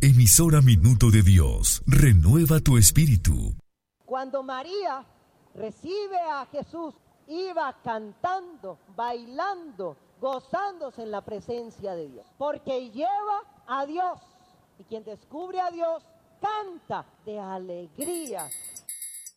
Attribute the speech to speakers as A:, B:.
A: Emisora Minuto de Dios, renueva tu espíritu.
B: Cuando María recibe a Jesús, iba cantando, bailando, gozándose en la presencia de Dios, porque lleva a Dios, y quien descubre a Dios canta de alegría